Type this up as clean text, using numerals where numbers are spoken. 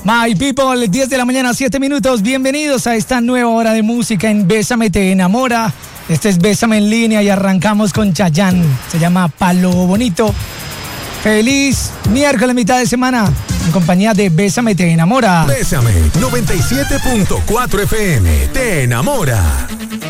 My people, 10 de la mañana, 7 minutos. Bienvenidos a esta nueva hora de música en Bésame Te Enamora. Este es Bésame en línea y arrancamos con Chayanne. Se llama Palo Bonito. Feliz miércoles, mitad de semana, en compañía de Bésame Te Enamora. Bésame 97.4 FM. Te enamora.